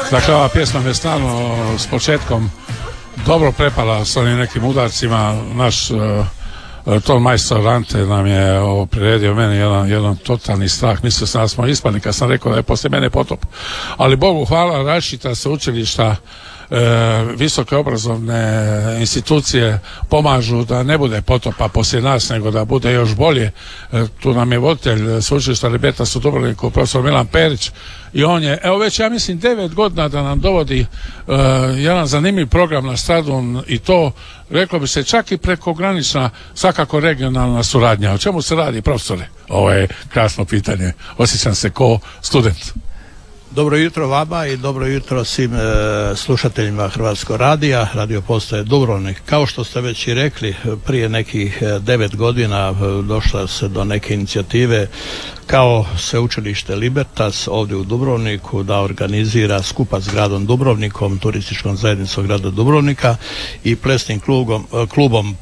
Dakle, ova pjesma me stalno s početkom dobro prepala s onim nekim udarcima. Naš ton majstor Ante nam je priredio meni jedan totalni strah. Mislio sam da smo ispani kad sam rekao da je poslije mene potop. Ali Bogu hvala, različita sveučilišta, visoke obrazovne institucije pomažu da ne bude potopa poslije nas, nego da bude još bolje. Tu nam je voditelj sveučilišta Libertas u Dubrovniku, profesor Milan Perić, i on je, evo već ja mislim 9 godina da nam dovodi jedan zanimljiv program na Stradun, i to reklo bi se čak i prekogranična, svakako regionalna suradnja. O čemu se radi, profesore? Ovo je krasno pitanje, osjećam se ko student. Dobro jutro vama i dobro jutro svim slušateljima Hrvatskog radija, radio postaje Dubrovnik. Kao što ste već i rekli, prije nekih 9 godina došla se do neke inicijative kao sveučilište Libertas ovdje u Dubrovniku da organizira skupa s gradom Dubrovnikom, turističkom zajednicom grada Dubrovnika i plesnim klubom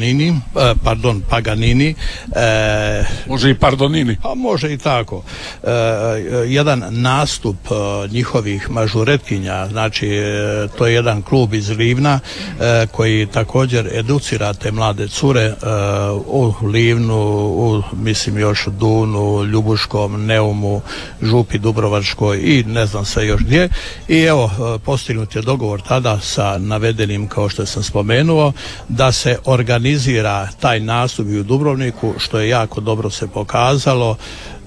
Paganini. Može i Pardonini. A može i tako. Jedan nastup njihovih mažuretkinja, znači to je jedan klub iz Livna koji također educira te mlade cure u Livnu, mislim još Dunu, Ljubuškom, Neumu, Župi Dubrovačkoj i ne znam sve još gdje. I evo, postignut je dogovor tada sa navedenim, kao što sam spomenuo, da se organizira taj nastup u Dubrovniku, što je jako dobro se pokazalo.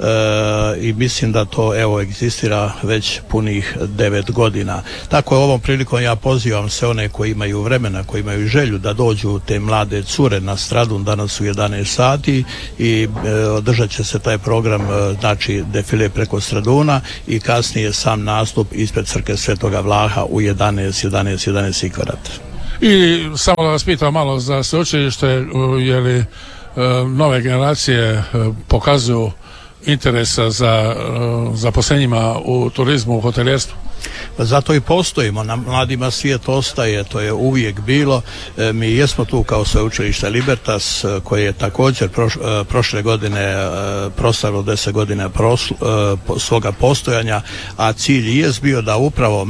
I mislim da to evo egzistira već punih 9 godina. Tako je ovom prilikom ja pozivam sve one koji imaju vremena, koji imaju želju da dođu te mlade cure na Stradun danas u 11 sati i održat će se taj program, znači defile preko Straduna i kasnije sam nastup ispred crkve Svetoga Vlaha u 11 i kvadrat. I samo da vas pitam malo za sveučilište, je li nove generacije pokazuju interesa za zaposlenjima u turizmu, u hoteljerstvu? Zato i postojimo, na mladima svijet ostaje, to je uvijek bilo. Mi jesmo tu kao sveučilište Libertas koje je također prošle godine proslavilo 10 godina svoga postojanja, a cilj jest bio da upravo